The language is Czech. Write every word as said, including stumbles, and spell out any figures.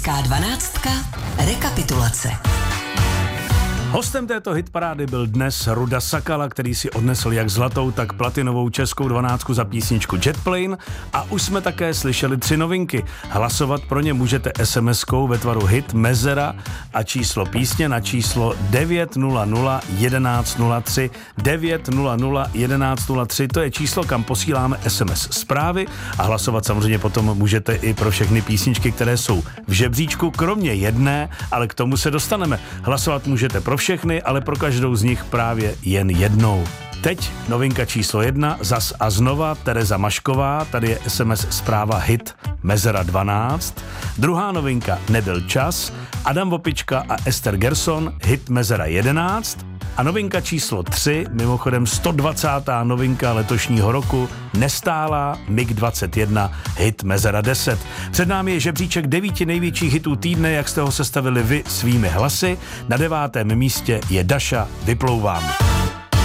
Hitská dvanáctka. Rekapitulace. Hostem této hitparády byl dnes Ruda Sakala, který si odnesl jak zlatou, tak platinovou českou dvanáctku za písničku Jet Plane a už jsme také slyšeli tři novinky. Hlasovat pro ně můžete es em eskou ve tvaru hit Mezera a číslo písně na číslo devět nula nula jedenáct nula tři. devět nula nula jedenáct nula tři, to je číslo, kam posíláme es em es zprávy a hlasovat samozřejmě potom můžete i pro všechny písničky, které jsou v žebříčku, kromě jedné, ale k tomu se dostaneme. Hlasovat můžete pro všechny, ale pro každou z nich právě jen jednou. Teď novinka číslo jedna, zas a znova, Tereza Mašková, tady je es em es zpráva hit Mezera dvanáct. Druhá novinka, Nebyl čas, Adam Vopička a Ester Gerson, hit Mezera jedenáct. A novinka číslo tři, mimochodem sto dvacátá novinka letošního roku, Nestálá, mig dvacet jedna, hit Mezera deset. Před námi je žebříček devíti největších hitů týdne, jak jste ho sestavili vy svými hlasy. Na devátém místě je Daša, Vyplouvám.